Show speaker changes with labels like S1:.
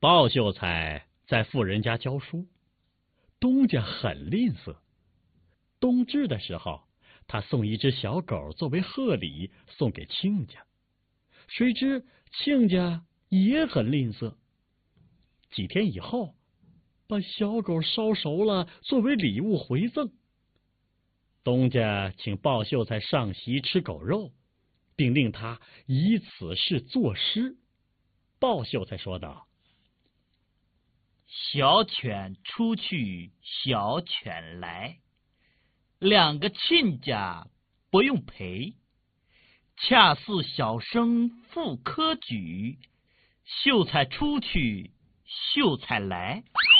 S1: 鲍秀才在富人家教书，东家很吝啬。冬至的时候，他送一只小狗作为贺礼送给亲家，谁知亲家也很吝啬。几天以后，把小狗烧熟了作为礼物回赠。东家请鲍秀才上席吃狗肉，并令他以此事作诗。鲍秀才说道：
S2: 小犬出去，小犬来，两个亲家不用陪，恰似小生妇科举，秀才出去，秀才来。